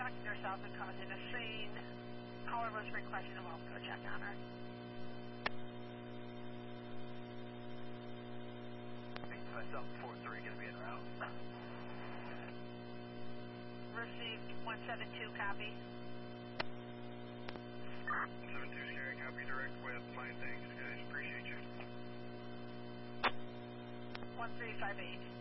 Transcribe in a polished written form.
tracking north-south and causing a scene. Caller was requesting a welcome to check on her. Myself 43 going to be en route. Received 172, copy. 172 sharing, copy direct with fine, thanks guys, appreciate you. 1358.